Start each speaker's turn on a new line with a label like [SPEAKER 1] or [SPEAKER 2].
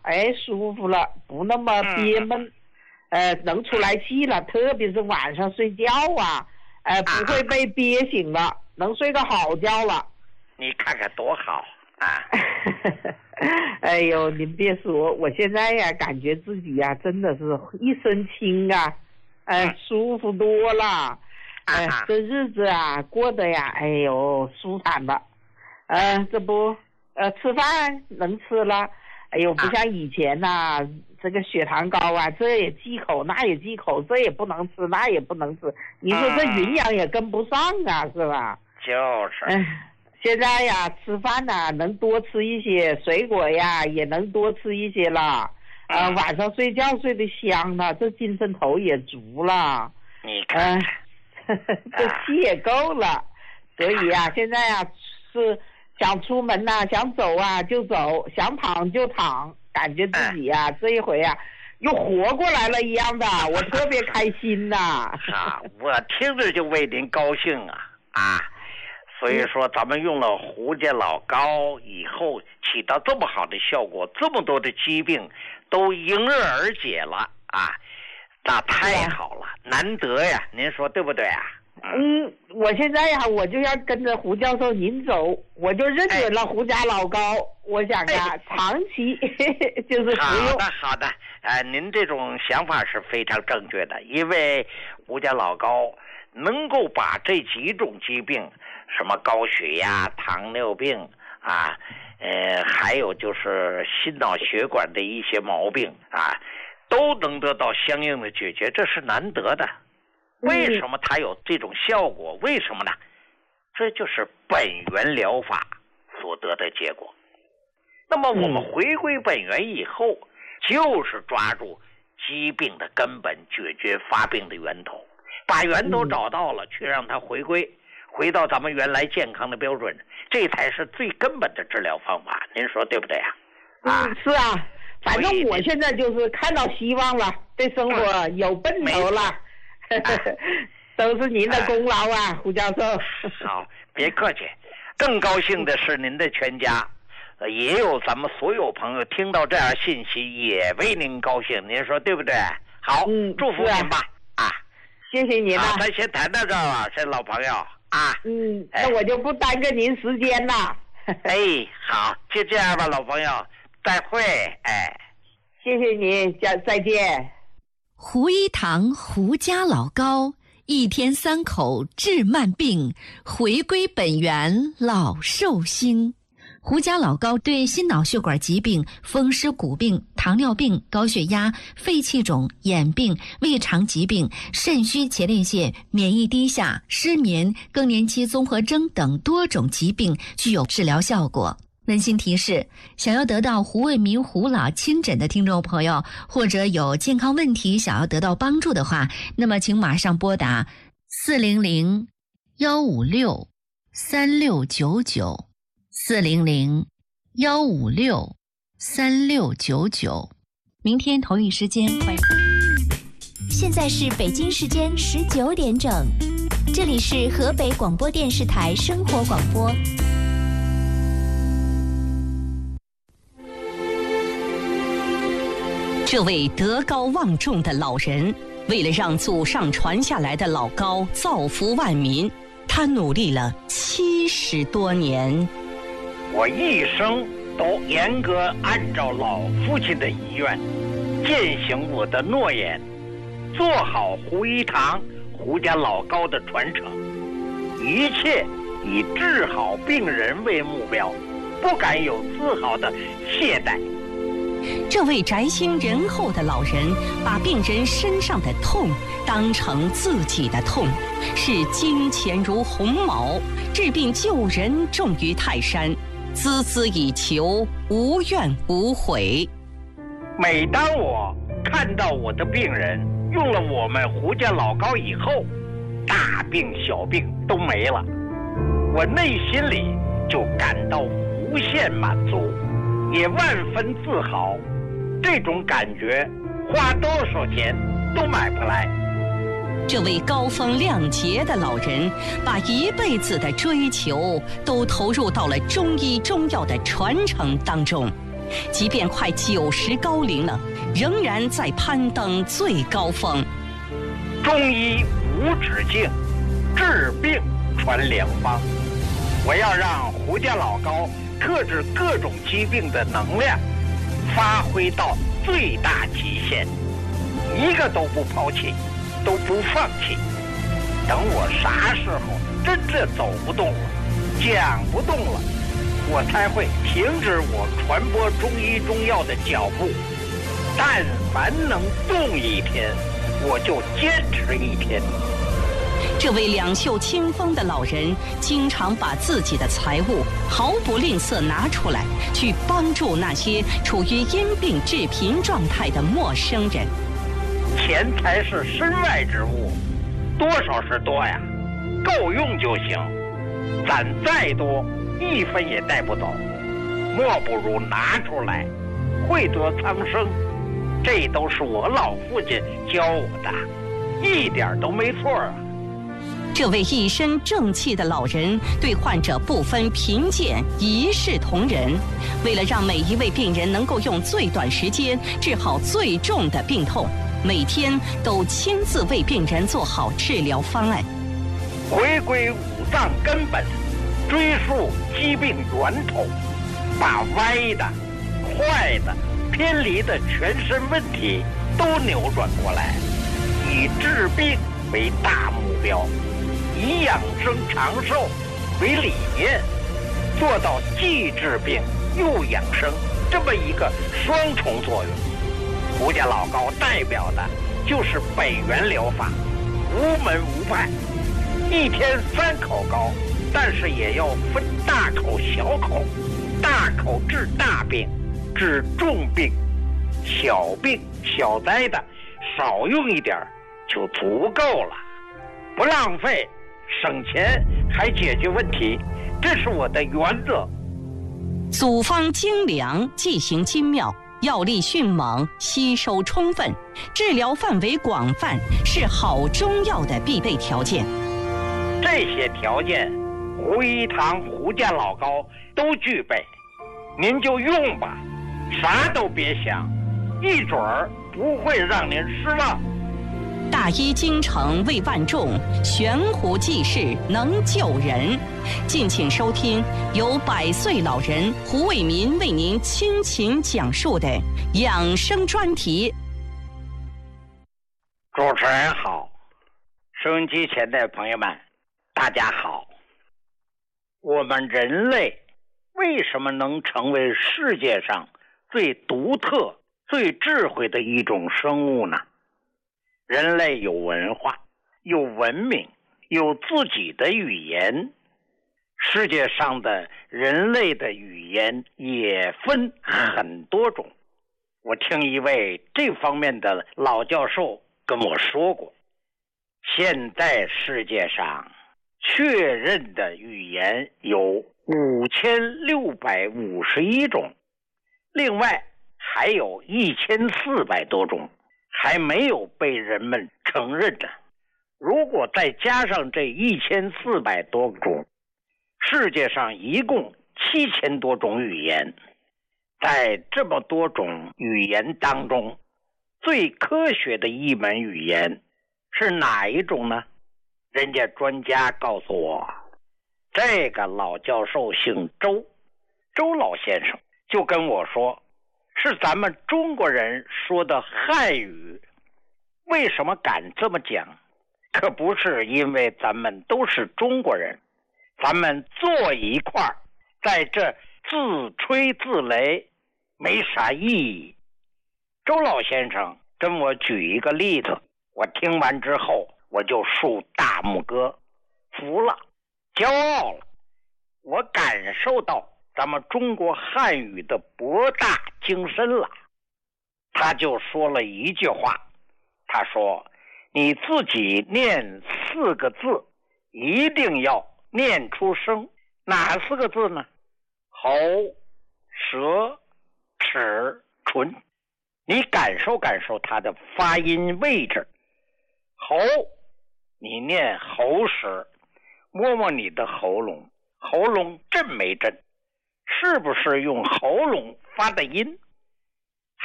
[SPEAKER 1] 哎，舒服了，不那么憋闷，能出来气了，特别是晚上睡觉啊，不会被憋醒了，能睡个好觉了。
[SPEAKER 2] 你看看多好啊！
[SPEAKER 1] 哎呦，您别说，我现在呀，感觉自己呀，真的是一身轻啊，舒服多了。这日子啊过得呀，哎呦，舒坦了。这不，吃饭能吃了。哎呦，不像以前呐，这个血糖高啊，这也忌口，那也忌口，这也不能吃，那也不能吃。你说这营养也跟不上啊，是吧？
[SPEAKER 2] 就是。
[SPEAKER 1] 现在呀，吃饭呐，能多吃一些水果呀，也能多吃一些了。晚上睡觉睡得香了，这精神头也足了。
[SPEAKER 2] 你看，
[SPEAKER 1] 这气也够了。所以呀，现在呀是想出门呐，想走啊就走，想躺就躺，感觉自己呀这一回呀又活过来了一样的，我特别开心呐。
[SPEAKER 2] 我听着就为您高兴啊！所以说咱们用了胡家老膏以后起到这么好的效果，这么多的疾病都迎刃而解了啊，那太好了，难得呀，您说对不对啊？
[SPEAKER 1] 我现在呀，我就要跟着胡教授您走，我就认准了胡家老膏，我想啊，长期就是服用。
[SPEAKER 2] 好的，您这种想法是非常正确的，因为胡家老膏能够把这几种疾病，什么高血压、糖尿病啊，还有就是心脑血管的一些毛病啊，都能得到相应的解决，这是难得的。为什么它有这种效果？为什么呢？这就是本源疗法所得的结果。那么我们回归本源以后，就是抓住疾病的根本，解决发病的源头，把源头找到了，去让它回到咱们原来健康的标准，这才是最根本的治疗方法。您说对不对啊？
[SPEAKER 1] 是啊，反正我现在就是看到希望了，对生活有奔头了。都是您的功劳啊，胡教授。
[SPEAKER 2] 好，别客气。更高兴的是您的全家，也有咱们所有朋友听到这样信息，也为您高兴。您说对不对？好，祝福您吧。
[SPEAKER 1] 谢谢您了。
[SPEAKER 2] 咱先谈到这儿了，这老朋友啊。
[SPEAKER 1] 那我就不耽搁您时间了。
[SPEAKER 2] 好，就这样吧，老朋友，再会。
[SPEAKER 1] 谢谢您，再见。
[SPEAKER 3] 胡一堂胡家老膏，1天3口治慢病，回归本源老寿星。胡家老膏对心脑血管疾病、风湿骨病、糖尿病、高血压、肺气肿、眼病、胃肠疾病、肾虚前列腺、免疫低下、失眠、更年期综合征等多种疾病具有治疗效果。温馨提示：想要得到胡卫民胡老亲诊的听众朋友，或者有健康问题想要得到帮助的话，那么请马上拨打400-156-3699，400-156-3699。明天同一时间欢迎。
[SPEAKER 4] 现在是北京时间19点整，这里是河北广播电视台生活广播。
[SPEAKER 5] 这位德高望重的老人，为了让祖上传下来的老膏造福万民，他努力了70多年。
[SPEAKER 2] 我一生都严格按照老父亲的遗愿，践行我的诺言，做好胡一堂胡家老膏的传承，一切以治好病人为目标，不敢有丝毫的懈怠。
[SPEAKER 5] 这位宅心仁厚的老人，把病人身上的痛当成自己的痛，视金钱如鸿毛，治病救人重于泰山，孜孜以求，无怨无悔。
[SPEAKER 2] 每当我看到我的病人用了我们胡家老膏以后，大病小病都没了，我内心里就感到无限满足，也万分自豪。这种感觉花多少钱都买不来。
[SPEAKER 5] 这位高风亮节的老人，把一辈子的追求都投入到了中医中药的传承当中， 即便快90高龄了，仍然在攀登最高峰。
[SPEAKER 2] 中医无止境，治病传良方。我要让胡家老高克制各种疾病的能量发挥到最大极限，一个都不抛弃，都不放弃。等我啥时候真正走不动了，讲不动了，我才会停止我传播中医中药的脚步。但凡能动一天，我就坚持一天。
[SPEAKER 5] 这位两袖清风的老人，经常把自己的财物毫不吝啬拿出来，去帮助那些处于因病致贫状态的陌生人。
[SPEAKER 2] 钱财是身外之物，多少是多呀，够用就行。攒再多，1分也带不走，莫不如拿出来，惠泽苍生。这都是我老父亲教我的，一点都没错啊。
[SPEAKER 5] 这位一身正气的老人对患者不分贫贱，一视同仁。为了让每一位病人能够用最短时间治好最重的病痛，每天都亲自为病人做好治疗方案。
[SPEAKER 2] 回归五脏根本，追溯疾病源头，把歪的、坏的、偏离的全身问题都扭转过来，以治病为大目标，以养生长寿为理念，做到既治病又养生这么一个双重作用。胡家老高代表的就是北元疗法，无门无派，一天3口膏，但是也要分大口小口，大口治大病，治重病，小病小灾的少用一点就足够了，不浪费，省钱还解决问题，这是我的原则。
[SPEAKER 5] 组方精良，剂型精妙，药力迅猛，吸收充分，治疗范围广泛，是好中药的必备条件。
[SPEAKER 2] 这些条件，胡一堂胡家老高都具备，您就用吧，啥都别想，一准儿不会让您失望。
[SPEAKER 5] 大医精诚为万众，悬壶济世能救人。敬请收听由100岁老人胡卫民为您倾情讲述的养生专题。
[SPEAKER 2] 主持人好，收音机前的朋友们大家好。我们人类为什么能成为世界上最独特、最智慧的一种生物呢？人类有文化，有文明，有自己的语言。世界上的人类的语言也分很多种。我听一位这方面的老教授跟我说过，现在世界上确认的语言有5651种，另外还有1400多种还没有被人们承认的。如果再加上这1400多种，世界上一共7000多种语言。在这么多种语言当中，最科学的一门语言是哪一种呢？人家专家告诉我，这个老教授姓周，周老先生就跟我说，是咱们中国人说的汉语。为什么敢这么讲？可不是因为咱们都是中国人，咱们坐一块儿，在这自吹自擂没啥意义。周老先生跟我举一个例子，我听完之后我就竖大拇哥，服了，骄傲了。我感受到咱们中国汉语的博大精深了。他就说了一句话，他说，你自己念4个字一定要念出声。哪4个字呢？喉、舌、齿、唇。你感受感受它的发音位置。喉，你念喉时，摸摸你的喉咙，喉咙震没震？是不是用喉咙发的音。